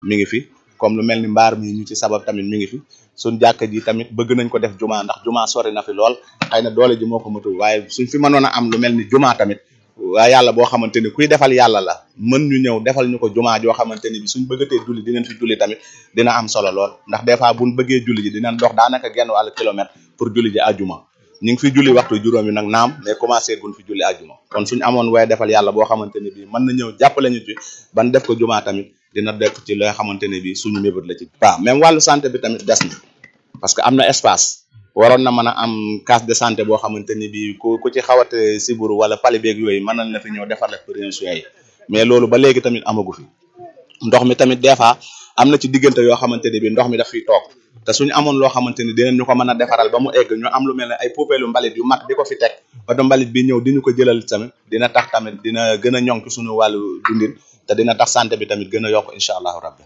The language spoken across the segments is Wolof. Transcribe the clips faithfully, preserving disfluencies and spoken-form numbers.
mi ngi fi comme lu mel ni mbaar mi ñu ci sabab tamit mi ngi fi suñ jàkka ji tamit bëgg nañ ko def jumaa ndax jumaa sori na fi lool xëy na doole ji moo ko matul waaye suñ fi mënoon a am lu mel ni jumaa tamit waaye yàlla boo xamante ni kuy defal yàlla la mën ñu ñëw defal ñu ko jumaa joo xamante ni bi suñ bëggatee julli dinañ fi julli tamit dina am solo lool ndax des fois buñ bëggee julli ji dinañ dox daanaka genn wàllu kilomètre pour julli ji àjjuma ñu ngi fi julli waxtu juróom yi nag naam mais commencé guñ fi julli àjjuma kon suñ amoon waaye defal yàlla boo xamante ni bi mën na ñëw jàppale ñu ci ban def ko jumaa tamit dina def ci loo xamante ne bi suñu mébét la ci waaw même wàllu santé bi tamit des na parce que am na espace waroon na mën a am case de santé boo xamante ni bi ku ku ci xawate siburu wala pali beeg yooyu mën nañ la fi ñëw defar la prévention yi mais loolu ba léegi tamit amagu fi ndox mi tamit des fois am na ci diggante yoo xamante ni bi ndox mi daf fiy toog te suñu amoon loo xamante ni dinañ ñu ko mën a defaral ba mu egg ñu am lu mel ne ay poubelle mbalit yu mag di ko fi teg oto mbalit bi ñëw di ñu ko jëlal tamit dina tax tamit dina gën a ñoŋ ci suñu wàllu dundin te dina tax santé bi tamit gën a yokk incha allahu rabbi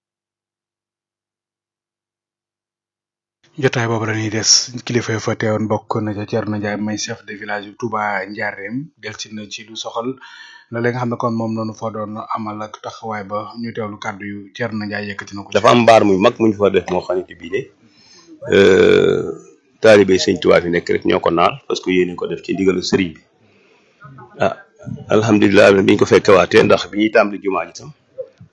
jotaay boobu dañuy des kilifa fa teewoon bokk na ca Thierno Ndiaye may chef de village bu Touba Ndiarème delsi na ci lu soxal la nga xam ne kon moom noonu fa doon amal ak taxawaay ba ñu teewlu kàddu yu Thierno Ndiaye yëkkati na ko. dafa am mbaar muy mag mu ñu fa def moo xamante bii ne taalibe sëñ Touba fi nekk rek ñoo ko naal parce que yéene ko def ci ndigalu sëriñ bi ah alhamdulilah bi ñu ko fekkewaatee ndax bi ñuy tàmbali jumaa ji tam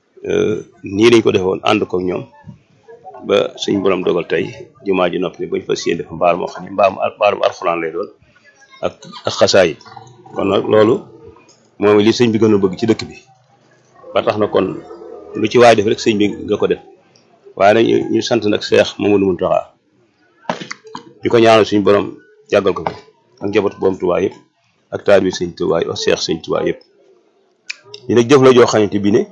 nii lañ ko defoon ànd ko ñoom. ba suñ borom dogal tey jumaa ji noppi bañ fa siyee def mbaar moo xam ne mbaamu mbaarum alxuraan lay doon ak ak xasaay kon nag loolu moom li sëñ bi gën a bëgg ci dëkk bi ba tax na kon lu ci waay def rek sëñ bi nga ko def waaye nag ñu sant nag Seex Mamadu Muntaxa di ko ñaanal suñ borom jàggal ko fi ak njabootu borom Tuubaa yëpp ak taal bi sëñ Tuubaa ak Seex sëñ Tuubaa yëpp li nag jëf la joo xamante bi ne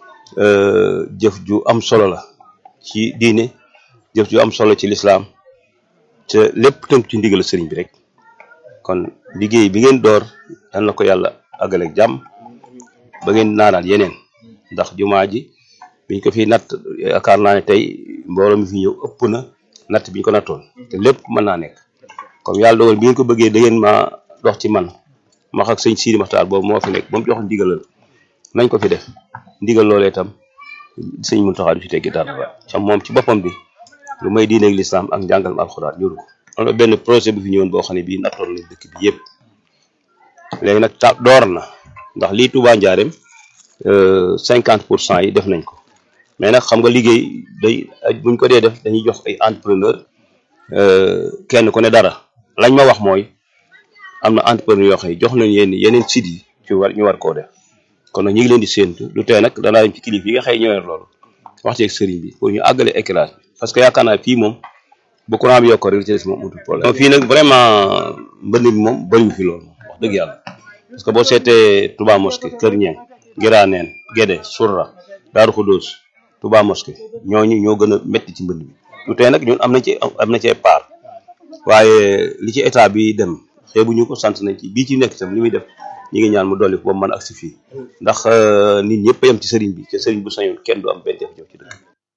jëf ju am solo la ci diine jëf ju am solo ci lislaam te lépp tënk ci ndigal sëriñ bi rek kon liggéey bi ngeen door yal na ko yàlla àggaleeg jàmm ba ngeen naanaat yeneen ndax jumaa ji biñ ko fi natt yaakaar naa ne tey mbooloo mi fi ñëw ëpp na natt biñ ko nattoon te lépp mën naa nekk comme yàlla dogal bi ngeen ko bëggee da ngeen ma dox ci man ma wax ak sëñ Sidi Maxtaar boobu moo fi nekk ba mu jox ndigalal nañ ko fi def ndigal loolee itam sëñ Muntaxa du ci teggi dara ca moom ci boppam bi lu may diine ak lislaam ak njàngalam alxuraan ñoru ko am na benn projet bu fi ñëwoon boo xam ne bii nattoon nañ dëkk bi yëpp léegi nag ta door na ndax lii Touba Ndiarème cinquante pour cent yi def nañ ko mais nag xam nga liggéey day buñ ko dee def dañuy jox ay entrepreneur kenn ku ne dara lañ ma wax mooy am na entrepreneur yoo xam ne jox nañ yéen yeneen sites yi ci war ñu war koo def kon nag ñu ngi leen di séentu lu tee nag danaa dem ci kilif yi nga xëy ñëwee loolu wax ci ak sëriñ bi pour ñu àggale éclairage bi parce que yaakaar naa fii moom bu courant bi yokko rek ci des moom utul problème fii nag vraiment mbënd bi moom bëriwu fi loolu moom wax dëgg yàlla parce que boo seetee Touba Mosquée Kër Ñeeng Ngiraaneen Gédé Surra Daaru Xudóos Touba Mosquée ñooñu ñoo gën a métti ci mbënd bi lu tee nag ñun am nañ ci am na ci part waaye li ci état bi dem xeebuñu ko sant nañ ci bii ci nekk itam li muy def ñi ngi ñaan mu dolli ko ba mën ak si fii ndax nit ñëpp yam ci sëriñ bi te sëriñ bu sañoon kenn du am benn jafe-jafe ci dëkk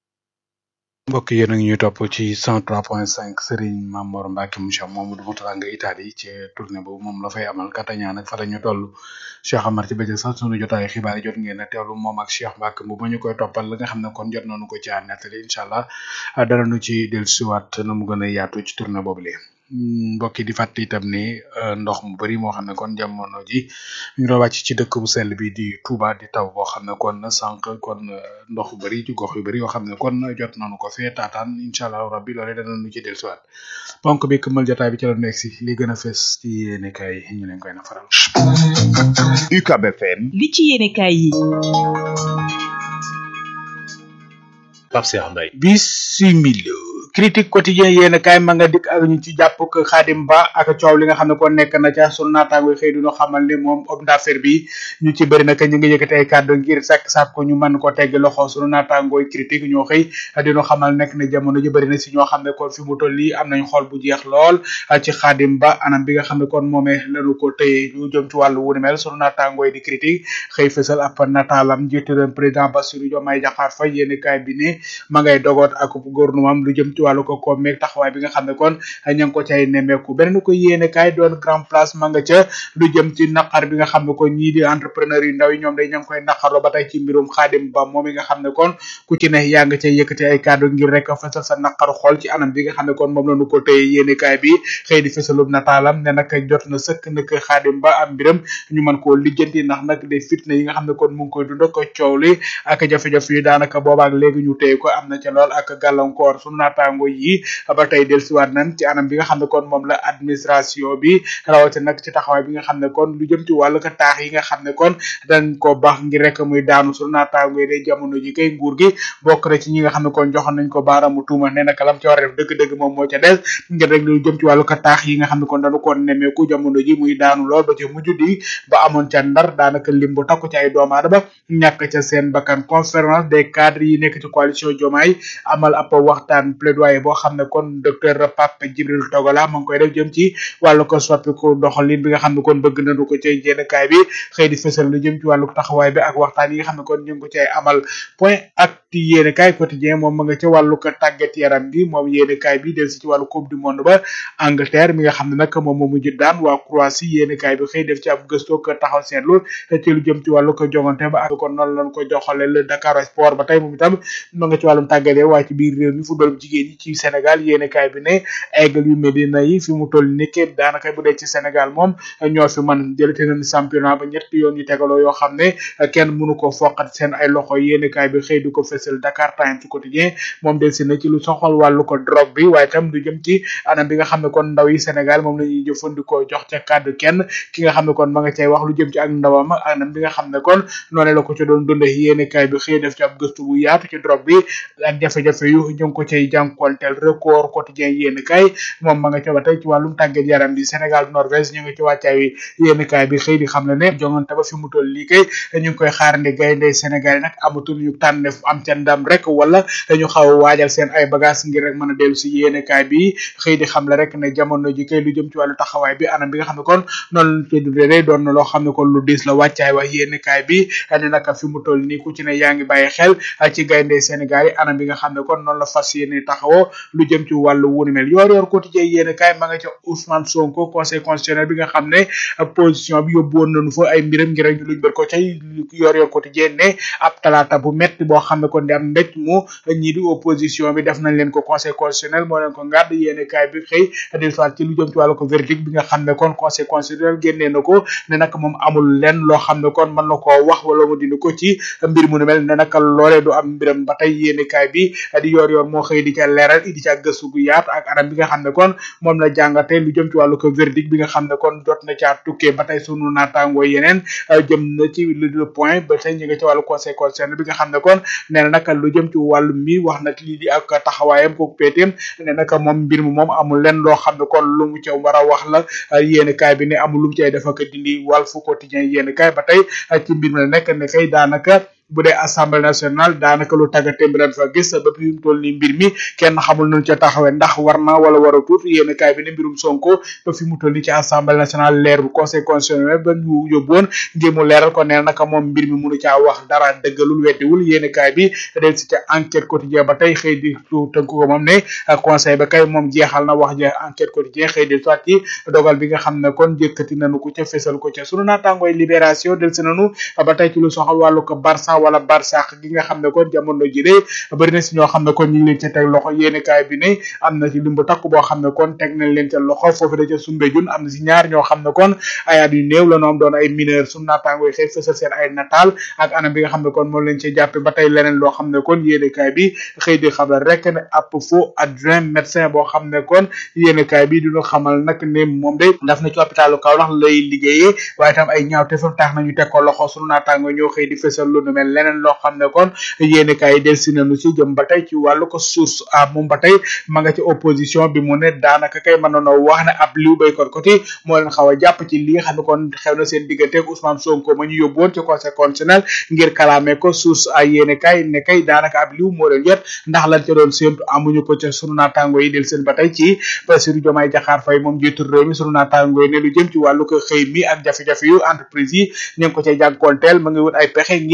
mbokk yéen a ngi ñuy topp ci cent trois point cinq Serigne Mamor Mbacke monsieur Mamadou Moutala nga Italie ci tournée boobu moom la fay amal Kataña nag fa la ñu toll Cheikh Amar ci bëccëg sax sunu jotaay xibaar yi jot ngeen a teewlu moom ak Cheikh Mbacke bu ma ñu koy toppal la nga xam ne kon jot nañu ko ci nettali incha allah danañu ci dellusiwaat na mu gën a yaatu ci tournée boobu lee mbokk yi di fàttali itam ni ndox mu bëri moo xam ne kon jamono ji ñu doon wàcc ci dëkk bu sell bi di Touba di taw boo xam ne kon sànq kon ndox bu bëri ci gox yu bëri yoo xam ne kon jot nañu ko fee taataan incha allah rabbi loolee danañu ci dellusiwaat ponk bi këmmal jotaay bi ci la nekk si li gën a fes ci yéenekaay yi ñu leen koy na faral. U C A B F M. li ci yéenekaay yi. Pape Cheikh Mbaye. Bismillah. critique quotidien yéen kay ma nga dik ak ñu ci jàpp ko Khadim Ba ak coow li nga xam ne kon nekk na ca sunu naataango xëy du ñu xamal ni moom homme d'affaires bi ñu ci bëri nag ñu ngi yëkkati ay kàddu ngir sàkk sàkk ko ñu mën ko tegg loxo sunu naataangooy critique ñoo xëy di ñu xamal nekk ne jamono ji bëri na si ñoo xam ne kon fi mu toll nii am nañ xol bu jeex lool ci Khadim Ba anam bi nga xam ne kon moomee lañu ko tëye ñu jëm ci wàllu wu ni mel sunu naataangooy di critique xëy fësal ab nataalam njiitu réew président Bassirou Diomaye Diakhar Faye yéen kay bi ne ma ngay dogoot ak gouvernement lu jëm ci wàllu ko koom meeg taxawaay bi nga xam ne kon ña ngi ko cay nemmeeku beneen ko yéene kaay doon grand place ma nga ca lu jëm ci naqar bi nga xam ne kon ñii di entrepreneur yu ndaw yi ñoom day ña ngi koy naqarlo ba tey ci mbirum Xaadim Ba moom yi nga xam ne kon ku ci ne yaa nga cay yëkkati ay kàddu ngir rek fësal sa naqaru xol ci anam bi nga xam ne kon moom la ñu ko tey yéene kaay bi xëy di fësalub nataalam ne nag jot na sëkk nag Xaadim Ba am mbiram ñu mën koo lijjanti ndax nag des fitna yi nga xam ne kon mu ngi koy dund ko coow li ak jafe-jafe yi daanaka boobaak léegi ñu téye ko am na ca lool ak gàllankoor sunu naataango yi ba tey dellusiwaat nañ ci anam bi nga xam ne kon moom la administration bi rawate nag ci taxawaay bi nga xam ne kon lu jëm ci wàllu ka taax yi nga xam ne kon dañ ko baax ngir rek muy daanu sunu naataango yi day jamono ji kay nguur gi bokk na ci ñi nga xam ne kon joxoon nañ ko baaraamu tuuma nee na lam ci war a def dëgg-dëgg moom moo ca des ngir rek lu jëm ci wàllu ka taax yi nga xam ne kon dañu ko nemmeeku jamono ji muy daanu lool ba ca mujj di ba amoon ca ndar daanaka lim bu takku ci ay doomu aadama ñàkk ca seen bakkan conférence des cadres yi nekk ci coalition Diomaye amal ab waxtaan plaidoyer boo xam ne kon docteur Pape Djibril Togala ma ngi koy def jëm ci wàllu ko soppiku doxalin bi nga xam ne kon bëgg nañu ko ci jénkaay bi xëy di fësal lu jëm ci wàllu taxawaay bi ak waxtaan yi nga xam ne kon ñu ngi ko cay amal point ak yéenekaay quotidien moom ma nga ca wàllu ko tàggat yaram bi moom yéenekaay bi del si ci wàllu coupe du monde ba Angleterre mi nga xam ne nag moom moo mujj daan waa Croatie yéenekaay bi xëy def ci ab gëstoo ko taxaw seetlu ci lu jëm ci wàllu ko jongante ba ak kon noonu lañ ko joxale le Dakar Sport ba tey moom itam ma nga ci wàllum tàggatee waaye ci biir réew mi football jigéen ñi ci Sénégal yéenekaay bi ne Aigle yu Médina yi fi mu toll nekkee daanaka bu dee ci Sénégal moom ñoo fi man jëlate nañ championnat ba ñetti yoon yu tegaloo yoo xam ne kenn mënu ko foqat seen ay loxo yéenekaay bi xëy di ko fësal Dakar Times quotidien moom del si na ci lu soxal wàllu ko drogue bi waaye itam du jëm ci anam bi nga xam ne kon ndaw yi Sénégal moom la ñuy jëfandikoo jox ca kàddu kenn ki nga xam ne kon ma nga cay wax lu jëm ci ak ndawam ak anam bi nga xam ne kon noonu la ko ca doon dunde yéenekaay bi xëy def ci ab gëstu bu yaatu ci drogue bi ak jafe-jafe yu ñu ngi ko cay jànkuwanteel record quotidien yéenekaay moom ma nga ca ba tey ci wàllum tàggat yaram bi Sénégal Norvège ñu ngi ci wàccaay yéenekaay bi xëy di xam ne ne jongante ba fi mu toll lii kay ñu ngi koy xaarandi gaynde Sénégal yi nag amatul ñu tànn am ca ndam rek wala dañu xaw a waajal seen ay bagage ngir rek mën a dellu si yéenekaay bi xëy di xam le rek ne jamono ji kay lu jëm ci wàllu taxawaay bi anam bi nga xam ne kon noonu lañ koy dundee day doon na loo xam ne kon lu diis la wàccaay wax yéenekaay bi ne naka fi mu toll nii ku ci ne yaa ngi bàyyi xel ci gaynde Sénégal yi anam bi nga xam ne kon noonu la fas yéene taxawoo lu jëm ci wàllu wunu mel yor yor quotidien yéenekaay ma nga ca Ousmane Sonko conseil constitutionnel bi nga xam ne position bi yóbbu woon nañu fa ay mbiram ngir ñu luñ bër ko cay yor yor quotidien ne ab talaata bu metti boo xam ne kon di am ndëj mu ñii di opposition bi def nañ leen ko conseil constitutionnel moo leen ko ngàdd yéenekaay bi xëy del soit ci lu jëm ci wàllu ko verdict bi nga xam ne kon conseil constitutionnel génnee na ko ne nag moom amul lenn loo xam ne kon mën na koo wax wala mu dindi ko ci mbir mu nu mel ne nag loolee du am mbiram ba tey yéenekaay bi di yor yor moo xëy di ca leeral di ca gëstu gu yaat ak anam bi nga xam ne kon moom la jàngate lu jëm ci wàllu ko verdict bi nga xam ne kon jot na caa tukkee ba tey sunu naataangoo yeneen jëm na ci le point ba tey ñu nga ci wàllu conseil constitutionnel bi nga xam ne kon nee na nag lu jëm ci wàllu mi wax na lii di ak taxawaayam kooku péeteem ne nag moom mbir mi moom amul lenn loo xam ne kon lu mu ca war a wax la yéenekaay bi ne amul lu mu cay dafa ko dindi Walf Quotidien yéenekaay ba tey ci mbir mi la nekk ne kay daanaka bu dee assemblée nationale daanaka lu tàggatémbi lañ fa gis ba fi mu toll nii mbir mi kenn xamul nañu ca taxawee ndax war na wala war a tuut yéenekaay bi ne mbirum Sonko ba fi mu toll nii ci assemblée nationale leer bu conseil constitutionnel ba ñu yóbbuwoon ngir mu leeral ko nee naka moom mbir mi mënu caa wax dara dëggalul weddiwul yéenekaay bi del si ca enquête quotidien ba tey xëy di tënk ko moom ne conseil ba kay moom jeexal na wax ja enquête quotidien xëy di soit ci dogal bi nga xam ne kon jëkkati nañu ko ca fesal ko ca sunu naataangooy libération del si nañu ba tey ci lu soxal wàllu ko Barça wala Barsax gi nga xam ne kon jamono ji de bëri na si ñoo xam ne kon ñu ngi leen ca teg loxo yéenekaay bi ne am na ci limbu takk boo xam ne kon teg nañ leen ca loxo foofu da ca Soumbédioune am na si ñaar ñoo xam ne kon ay at yu néew la noom doon ay mineur suñu naataangooy xëy fësal seen ay nataal ak anam bi nga xam ne kon moom leen ci jàppe ba tey leneen loo xam ne kon yéenekaay bi xëy di xamal rek ne ab faux adjoint médecin boo xam ne kon yéenekaay bi duñu xamal nag ne moom de daf na ci hôpitalu Kaolack lay liggéeyee waaye tam ay ñaaw te fa tax nañu teg ko loxo suñu naataangoo ñoo xëy di fësal lu nu mel leneen loo xam ne kon yéenekaay yi del si nañu ci jëm ba tey ci wàllu ko source a moom ba tey ma nga ci opposition bi mu ne daanaka kay mën nañoo wax ne ab liw béykat côté moo leen xaw a jàpp ci li nga xam ne kon xew na seen diggante ak Ousmane Sonko ma ñu yóbbu woon ci conseil constitutionnel ngir kalaame ko source a yéenekaay ne kay daanaka ab liw moo leen jot ndax lañ ca doon séentu amuñu ko ca sunu naataango yi del seen ba tey ci Bassirou Diomaye Diakhar Faye moom jiitu réew mi sunu naataango yi ne lu jëm ci wàllu ko xëy mi ak jafe-jafe yu entreprise yi ñu ngi ko cay jànkoonteel ma ngi wut ay pexe ngir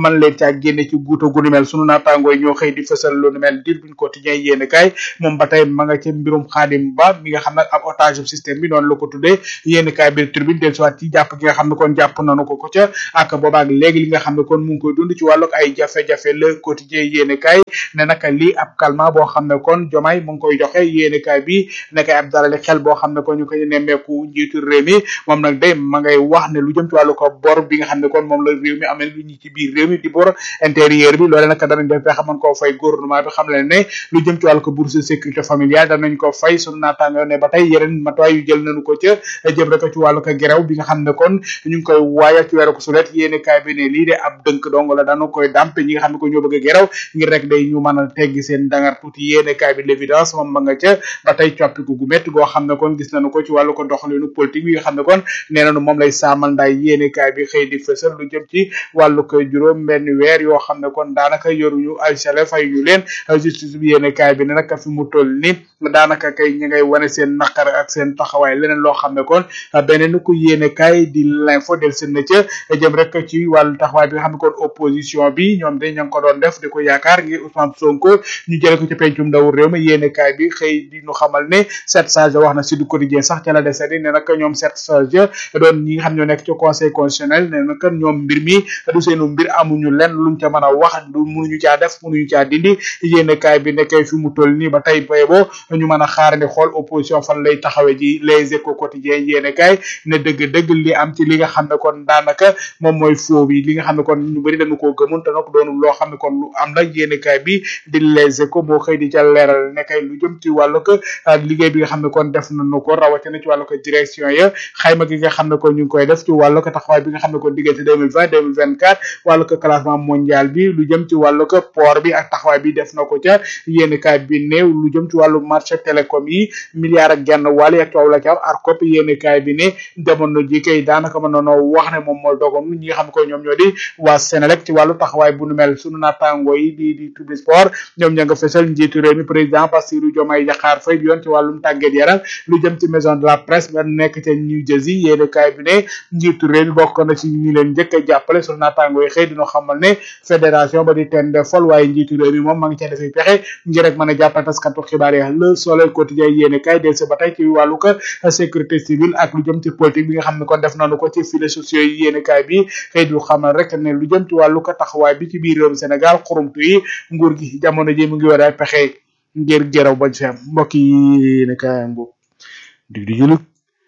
man leen caa génne ci guuta gu nu mel sunu naataangooy ñoo xëy di fësal lu nu mel dir buñ quotidien yéene kaay moom ba tey ma nga ca mbirum Xaadim Ba mi nga xam nag ab otage système bi noonu la ko tuddee yéene kaay bi tribune del soit ci jàpp gi nga xam ne kon jàpp nanu ko ko ca ak boobaak léegi li nga xam ne kon mu ngi koy dund ci wàllug ay jafe-jafe le quotidien yéene kaay ne naka lii ab calmant boo xam ne kon Jomaay mu ngi koy joxe yéene kaay bi nekay ab dalali xel boo xam ne kon ñu koy nemmeeku njiitu réew mi moom nag day ma ngay wax ne lu jëm ci wàllu ko bor bi nga xam ne kon moom la réew mi amee lu ñu ci biir réew mi di bor intérieur bi loole nag danañ def fexe mën koo fay gouvernement bi xam leen ne lu jëm ci wàllu ko bourse de sécurité familiale danañ ko fay sunu naataango ne ba tey yeneen matuwaay yu jël nañu ko ca jëm rek ci wàllu ko gerew bi nga xam ne kon ñu ngi koy waayal ci weeru ko sulet yéene kaay bi ne lii de ab dënk dong la dañu koy dàmpe ñi nga xam ne ko ñoo bëgg a gerew ngir rek day ñu mën a teggi seen dangar tuuti yéene kaay bi l'évidence moom ma nga ca ba tey coppiku gu métti goo xam ne kon gis nañu ko ci wàllu ko doxalinu politique bi nga xam ne kon nee nañu moom lay saamal ndaay yéene kaay bi xëy di fësal lu jëm ci wàllu ko juróom benn weer yoo xam ne kon daanaka yoruñu ay salaire fay ñu leen justice bi yéene kaay bi ne nag fi mu toll ni daanaka kay ñi ngay wane seen naqar ak seen taxawaay leneen loo xam ne kon beneen ko yéene kaay di l'info del seen na ca jëm rek ci wàllu taxawaay bi nga xam ne kon opposition bi ñoom de ña ngi ko doon def di ko yaakaar ngir Ousmane Sonko ñu jële ko ci pencum ndaw réew mi yéene kaay bi xëy di ñu xamal ne sept sages wax na si du quotidien sax ca la desedi ne nag ñoom sept sages doon ñi nga xam ñoo nekk ci conseil constitutionnel ne nag ñoom mbir mi du seenu mbir amuñu lenn luñ ca mën a wax du mënuñu caa def mënuñu caa dindi yéene kaay bi nekkee fi mu toll nii ba tey bay bo ñu mën a xaarandi xool opposition fan lay taxawee ji les échos quotidien yéene kaay ne dëgg-dëgg li am ci li nga xam ne kon daanaka moom mooy faux bi li nga xam ne kon ñu bëri dañu koo gëmoon te nag doonul loo xam ne kon lu am la yéene kaay bi di les échos moo xëy di ca leeral nekkay lu jëm ci wàllu ko liggéey bi nga xam ne kon def nañu ko rawatina ci wàllu ko direction ya xayma gi nga xam ne kon ñu ngi koy def ci wàllu ko taxawaay bi nga xam ne kon diggante deux mille vingt deux mille vingt quatre wàllu ko classement mondial bi lu jëm ci wàllu ko port bi ak taxawaay bi def na ko ca yéene kaay bi néew lu jëm ci wàllu marché télécom yi milliards ak genn wàll ak coow la ca am ARCOP yéene kaay bi ne jamono ji kay daanaka mën nañoo wax ne moom mooy dogoon ñi nga xam ne ko ñoom ñoo di waa Sénélec ci wàllu taxawaay bu nu mel sunu naataango yi di di Tribune Sport ñoom ña nga fesal njiitu réew mi président Bassirou Diomaye Diakhar Faye bi yoon ci wàllum tàggat yaram lu jëm ci maison de la presse ba nekk ca New Jersey yéene kaay bi ne njiitu réew mi bokk na ci ñi leen njëkk a jàppale sunu naataango yi xëy dina xamal ne fédération ba di ten de fol waaye njiitu réew mi moom ma ngi ca defee pexe ngir rek mën a jàppale taskatu xibaar yi Le Soleil quotidien yéene kaay del si ba tey ci wàllu ko sécurité civile ak lu jëm ci politique bi nga xam ne kon def nañu ko ci filets sociaux yi yéene kaay bi xëy du xamal rek ne lu jëm ci wàllu ko taxawaay bi ci biir réewum Sénégal xurumtu yi nguur gi jamono ji mu ngi war a pexe ngir geraw bañ fi am mbokk yi yéene kaay ngu dig di julub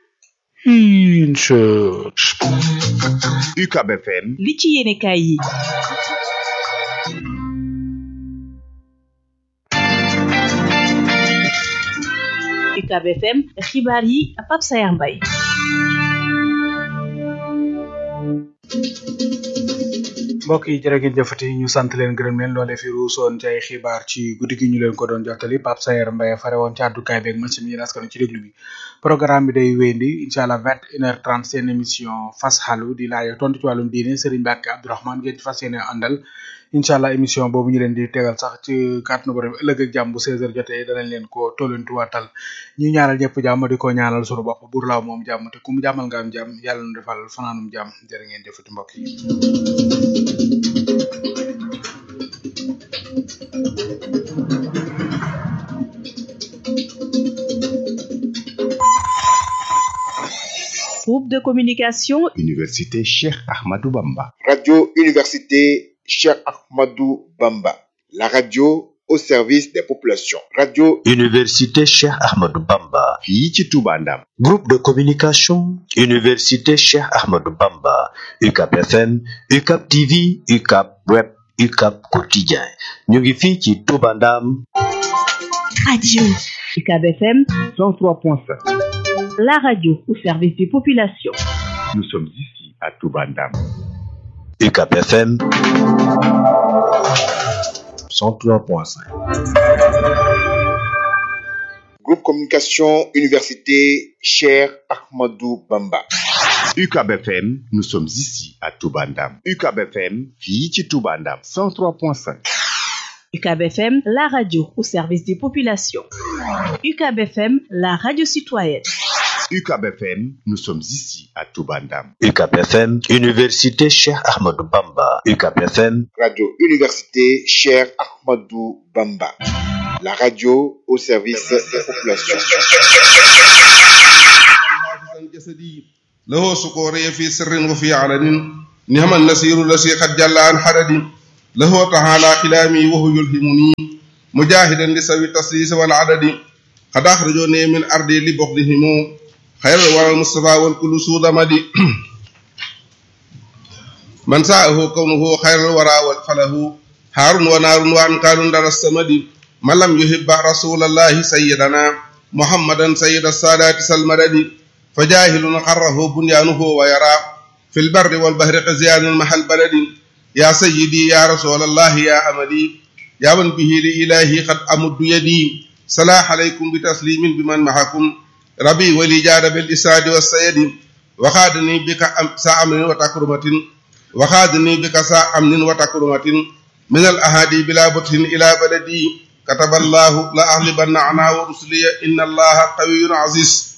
incha U C A B F M li ci yéene kaay yi U C A B F M xibaar yi Pape Sayar Mbaye mbokk yi jërë ngeen jëfati ñu sant leen gërëm leen loolee fi ruusoon ci ay xibaar ci guddi gi ñu leen ko doon jottali Pape Sayer Mbaye fare woon ci àddukaay beeg machine yi askan ci déglu bi programme bi day wéyandi incha allah vingt et une heures trente seen émission fas xalu di laaj tontu ci wàllum diine Serigne Mbacke Abdourahmane ngeen ci fas yéene àndal incha allah émission boobu ñu leen di tegal sax ci kàttanu borom ëllëg ak jàmm bu seize heures jotee danañ leen ko tollantuwaatal ñu ñaanal ñëpp jàmm di ko ñaanal sunu bopp buur laaw moom jàmm te ku mu jàmmal nga am jàmm yàlla nu defal fanaanum jàmm jërë ngeen jëfati mbokk yi. Groupe de communication Université Cheikh Ahmadou Bamba. Radio Université Cheikh Ahmadou Bamba. La radio au service des populations. Radio Université Cheikh Ahmadou Bamba. fii ci Touba Ndam. Groupe de communication Université Cheikh Ahmadou Bamba. U C A B F M, U C A B T V, U C A B Web, U C A B Quotidien. ñu ngi fii ci Touba Ndam. Radio U C A B F M cent trois point sept. la radio au service des populations. Nous sommes ici à Touba Ndam. U C A B F M cent trois point cinq. Groupe Communication Université Cheikh Ahmadou Bamba. U C A B F M, nous sommes ici à Touba Ndam. U C A B F M, fii ci Touba Ndam. cent trois point cinq. U C A B F M, la radio au service des populations. U C A B F M, la radio citoyenne. U C A B F M, nous sommes ici à Touba Ndam. U C A B F M, Université Cheikh Ahmadou Bamba. U C A B F M, Radio Université Cheikh Ahmadou Bamba. La radio au service des populations. له سكوري في سر وفي علن نعم النصير الذي قد جل عن حرد له تعالى كلامي وهو يلهمني مجاهدا لسوي التسليس والعدد قد أخرجوني من أرضي لبغضهم خير الورى المصطفى والكل سود مدي من ساءه كونه خير الورى والفله هار ونار وأنكار در السمد من لم يحب رسول الله سيدنا محمدا سيد السادات سلمدد فجاهل قره بنيانه ويرى في البر والبحر قزيان المحل بلد يا سيدي يا رسول الله يا أمدي يا من به لإلهي قد أمد يدي صلاح عليكم بتسليم بمن معكم ربي ولي جاد بالإساد والسيد وخادني بك ساعة أمن وتكرمة وخادني بك ساعة أمن وتكرمة من الأهادي بلا بطه إلى بلدي كتب الله لأغلبن أنا ورسلي إن الله قوي عزيز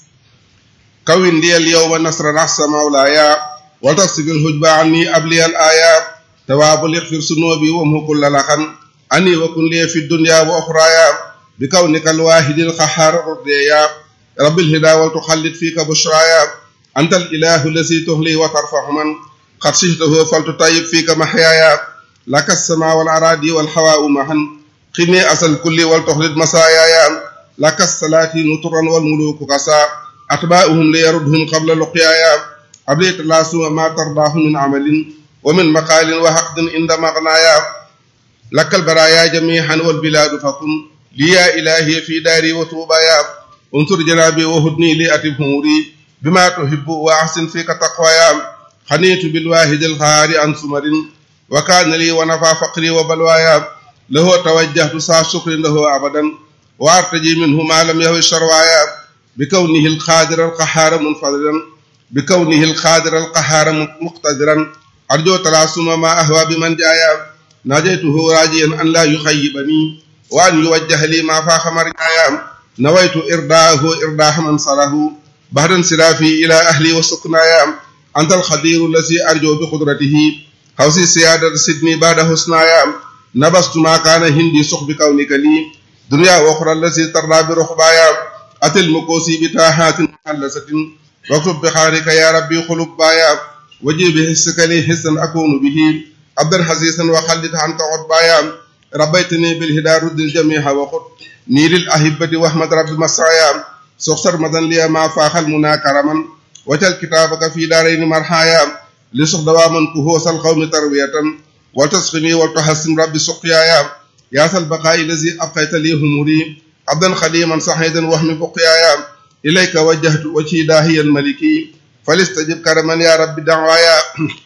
كون لي اليوم نصر نحس مولايا وتصف الحجب عني أبلي الآيات تواب يغفر سنوبي وامه كل لخن أني وكن لي في الدنيا وأخرايا بكونك الواحد القهار الرديا رب الهدى ولتخلد فيك بشرايا أنت الإله الذي تهلي وترفع من قد شئته فلتطيب فيك محيايا لك السماء والأراضي والهواء معا قني أصل كل ولتخلد مسايايا لك السلاطين نطرا والملوك كسا أتباعهم ليردهم قبل لقيايا أبليت الله سوى ما ترضاه من عمل ومن مقال وحقد عند مغنايا لك البرايا جميعا والبلاد فكن لي يا إلهي في داري وطوبايا انصر جنابي وهدني لأتب هموري بما تحب وأحسن فيك تقوايا خنيت بالواحد الخار عن سمر وكان لي ونفع فقري وبلوايا له توجهت سا شكر له أبدا وأرتجي منه ما لم يهوي الشروايا بكونه القادر القهار منفضلا بكونه القادر القهار مقتدرا أرجو تلاسم ما أهوى بمن جايا ناجيته راجيا أن لا يخيبني وأن يوجه لي ما فاخ مرجايا نويت إرداه إرداه من صله بعد انصرافي إلى أهلي وسكنايا أنت الخدير الذي أرجو بقدرته حوسي سيادة سدني بعد حسنايا نبست ما كان هندي سخ بكونك لي دنيا وأخرى التي ترى برخبايا أتي المكوسي بتاحات محلسة واكتب بخارك يا ربي خلق بايا وجي بحسك لي حسا أكون به عبدا حسيسا وخلد عنك عطبايا ربيتني بالهدى رد الجميع وخد نيل الأهبة واحمد رب مسرايا سخسر مدن لي ما فاخ المنى كرما وجل كتابك في دارين مرحايا لسخ دواما كهوس القوم تروية وتسقني وتحسن رب سقيايا يا البقاء الذي أبقيت لي هموري عبدا خليما صحيدا وهم بقيايا إليك وجهت وجهي داهيا الملكي فليستجب كرما يا رب دعوايا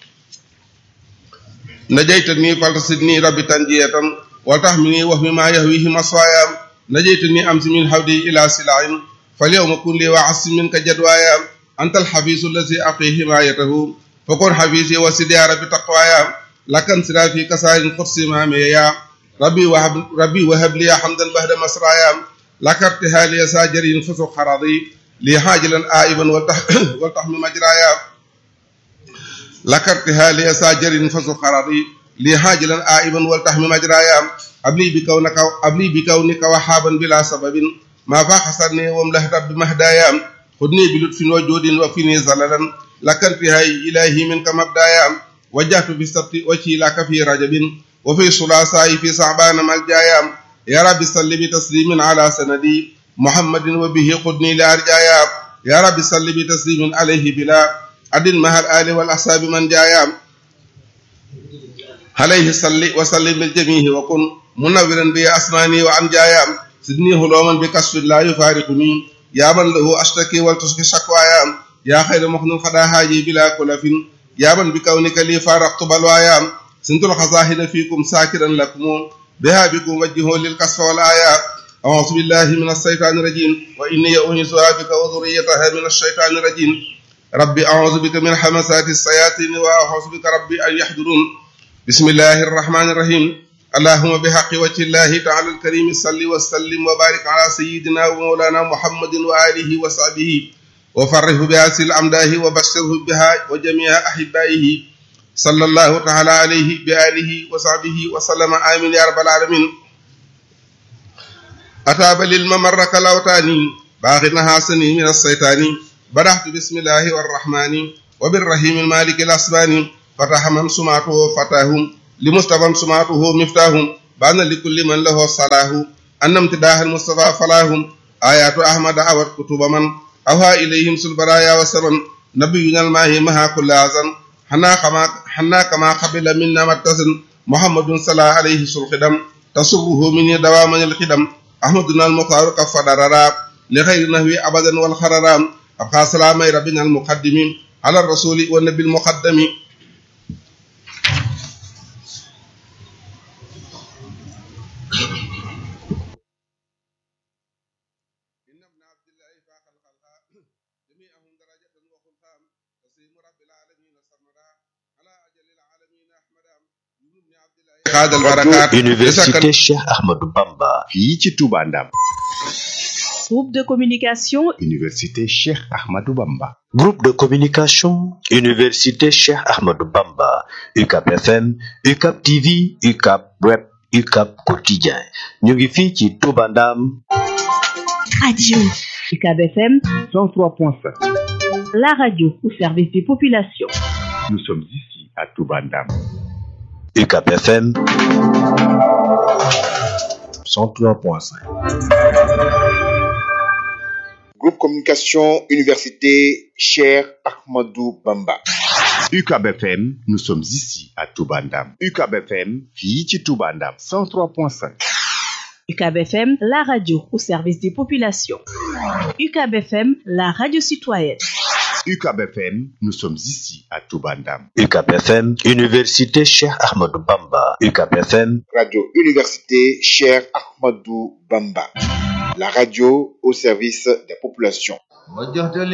نجيتني فلتصدني رب تنجية وتحمني وهم ما يهويه مصوايا نجيتني أمس من حودي إلى سلع فاليوم كن لي وعصم منك جدوايا أنت الحبيس الذي أقي حمايته فكن حبيسي وسدي يا رب تقوايا لك انصرافي كسائر قدس ماميا ربي وهب ربي وهب لي حمدا بعد مسرايا لك ارتهالي ساجرين فسق خراضي لي حاجلا آئبا والتحمي مجرايا لك ارتهالي ساجرين فسق خراضي لي حاجلا آئبا والتحمي مجرايا أبلي بكونك أبلي بكونك وحابا بلا سبب ما فاخسرني وملهت بمهدايا خذني بلطف وجود وفيني زللا لك انتهاي إلهي منك مبدايا وجهت بالسبت وجهي لك في رجب وفي ثلاثاء في صعبان ملجايا يا رب صل بتسليم على سندي محمد وبه خذني لأرجايا يا رب صل بتسليم عليه بلا عدل مع الآل والأصحاب من جايا عليه صل وسلم بالجميع وكن منورا بأسماني وعن جايا سدني هلوما بكسف لا يفارقني يا من له أشتكي والتشكي شكوايا يا خير مخن خدا هاجي بلا كلف يا من بكونك لي فارقت بلوايا سنت الخزاهن فيكم ساكرا لكم بها بكم وجهوا للكسف والآيات أعوذ بالله من الشيطان الرجيم وإني أنسها بك وذريتها من الشيطان الرجيم ربي أعوذ بك من حمسات الشياطين وأعوذ بك ربي أن يحضرون بسم الله الرحمن الرحيم اللهم بحق وجه الله تعالى الكريم صل وسلم وبارك على سيدنا ومولانا محمد وآله وصحبه وفرح بها سل أمداه وبشره بها وجميع أحبائه صلى الله تعالى عليه بآله وصحبه وسلم آمين يا رب العالمين. أتاب للممرك الأوتاني باغنها سني من الشيطان بدأت بسم الله الرحمن وبالرحيم المالك الأسباني فتح من سمعته فتاهم لمصطفى سمعته مفتاهم بان لكل من له صلاح أن امتداح المصطفى فلاهم آيات أحمد أوت كتب من أوها إليهم سلبرايا وسبن نبينا الماهي مها كل أذن حنا كما حنا كما قبل منا متزن محمد صلى عليه الخدم تصره من دوام الخدم أحمدنا المختار كفدررا لغير نهوي أبدا والخررام أبقى سلامي ربنا المقدم على الرسول والنبي المقدم. Université Cheikh Ahmadou Bamba. fii ci Touba Ndam. Groupe de communication. Université Cheikh Ahmadou Bamba. Groupe de communication. Université Cheikh Ahmadou Bamba. U C A B F M, U C A B T V, U C A B Web, U C A B Quotidien. ñu ngi fii ci Touba Ndam. Radio U C A B F M cent trois point cinq. la radio au service des populations. Nous sommes ici à Touba Ndam. U C A B F M cent trois point cinq. Groupe Communication Université Cheikh Ahmadou Bamba. U C A B F M, nous sommes ici à Touba Ndam. U C A B F M, fii ci Touba Ndam cent trois point cinq. U C A B F M, la radio au service des populations. U C A B F M, la radio citoyenne. U C A B F M, nous sommes ici à Touba Ndam. U C A B F M, Université Cheikh Ahmadou Bamba. U C A B F M, Radio Université Cheikh Ahmadou Bamba. La radio au service des populations.